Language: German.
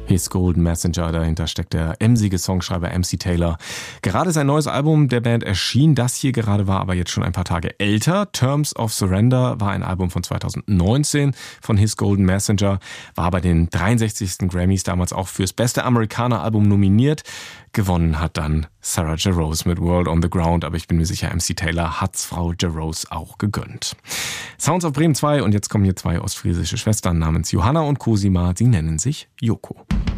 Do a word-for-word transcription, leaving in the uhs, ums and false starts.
His Golden Messenger, dahinter steckt der emsige Songschreiber M C Taylor. Gerade sein neues Album der Band erschien, das hier gerade war aber jetzt schon ein paar Tage älter. Terms of Surrender war ein Album von zweitausendneunzehn von His Golden Messenger, war bei den dreiundsechzigsten Grammys damals auch fürs beste Amerikaner-Album nominiert. Gewonnen hat dann Sarah Jarosz mit World on the Ground, aber ich bin mir sicher, M C Taylor hat's Frau Jarosz auch gegönnt. Sounds of Bremen zwei und jetzt kommen hier zwei ostfriesische Schwestern namens Johanna und Cosima, sie nennen sich Joko.